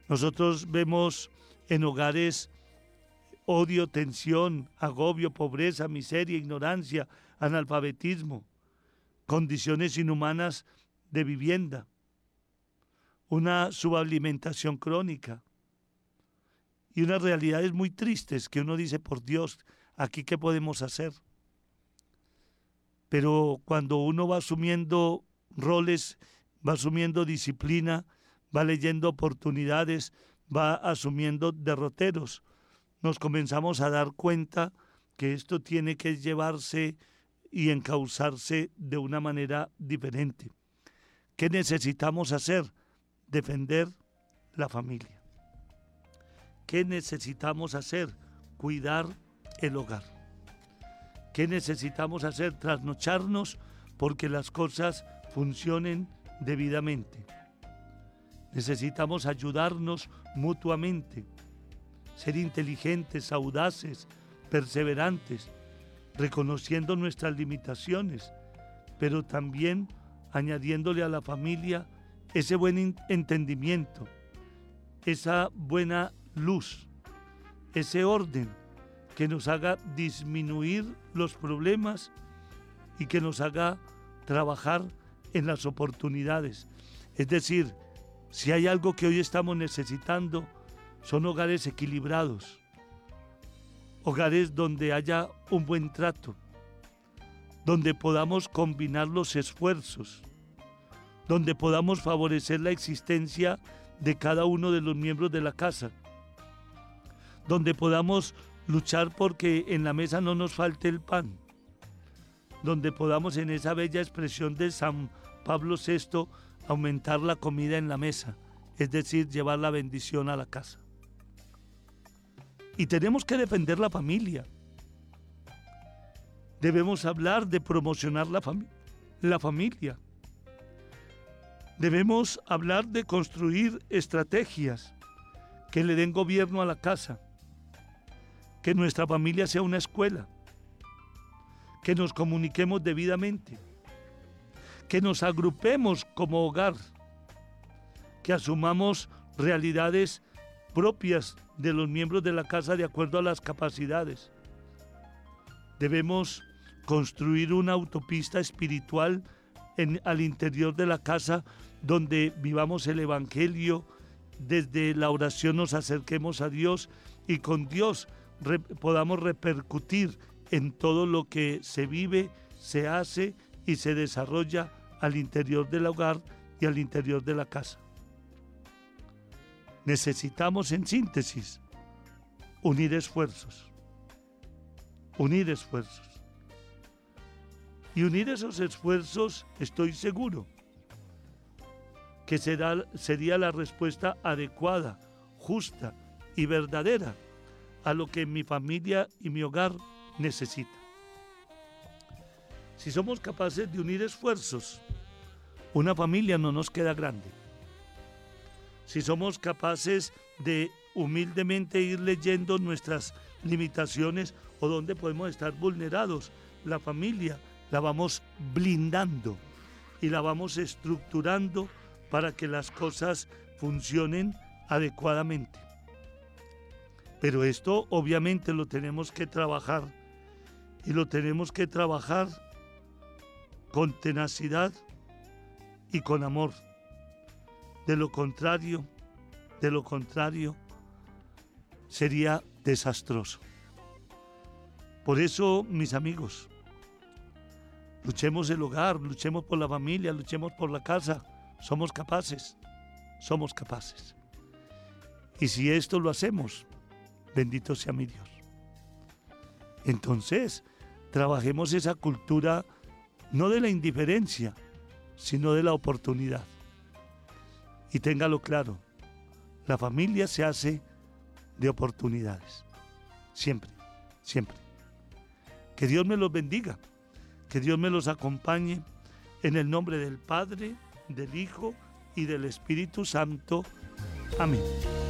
Nosotros vemos en hogares odio, tensión, agobio, pobreza, miseria, ignorancia, analfabetismo, condiciones inhumanas de vivienda, una subalimentación crónica y unas realidades muy tristes que uno dice, por Dios, ¿aquí qué podemos hacer? Pero cuando uno va asumiendo roles, va asumiendo disciplina, va leyendo oportunidades, va asumiendo derroteros, nos comenzamos a dar cuenta que esto tiene que llevarse y encauzarse de una manera diferente. ¿Qué necesitamos hacer? Defender la familia. ¿Qué necesitamos hacer? Cuidar el hogar. ¿Qué necesitamos hacer? Trasnocharnos porque las cosas funcionen debidamente. Necesitamos ayudarnos mutuamente, ser inteligentes, audaces, perseverantes, reconociendo nuestras limitaciones, pero también añadiéndole a la familia ese buen entendimiento, esa buena luz, ese orden que nos haga disminuir los problemas y que nos haga trabajar en las oportunidades. Es decir, si hay algo que hoy estamos necesitando, son hogares equilibrados, hogares donde haya un buen trato, donde podamos combinar los esfuerzos, donde podamos favorecer la existencia de cada uno de los miembros de la casa, donde podamos luchar porque en la mesa no nos falte el pan, donde podamos en esa bella expresión de San Pablo VI aumentar la comida en la mesa, es decir, llevar la bendición a la casa. Y tenemos que defender la familia. Debemos hablar de promocionar la familia. Debemos hablar de construir estrategias que le den gobierno a la casa, que nuestra familia sea una escuela, que nos comuniquemos debidamente, que nos agrupemos como hogar, que asumamos realidades propias de los miembros de la casa de acuerdo a las capacidades. Debemos construir una autopista espiritual al interior de la casa donde vivamos el Evangelio, desde la oración nos acerquemos a Dios y con Dios podamos repercutir en todo lo que se vive, se hace y se desarrolla al interior del hogar y al interior de la casa. Necesitamos, en síntesis, unir esfuerzos. Unir esfuerzos. Y unir esos esfuerzos, estoy seguro, que sería la respuesta adecuada, justa y verdadera a lo que mi familia y mi hogar necesita. Si somos capaces de unir esfuerzos, una familia no nos queda grande. Si somos capaces de humildemente ir leyendo nuestras limitaciones o donde podemos estar vulnerados, la familia la vamos blindando y la vamos estructurando para que las cosas funcionen adecuadamente. Pero esto obviamente lo tenemos que trabajar y lo tenemos que trabajar con tenacidad y con amor. De lo contrario, sería desastroso. Por eso, mis amigos, luchemos el hogar, luchemos por la familia, luchemos por la casa. Somos capaces. Y si esto lo hacemos, bendito sea mi Dios. Entonces, trabajemos esa cultura no de la indiferencia, sino de la oportunidad. Y téngalo claro, la familia se hace de oportunidades. Siempre, siempre. Que Dios me los bendiga, que Dios me los acompañe en el nombre del Padre, del Hijo y del Espíritu Santo. Amén.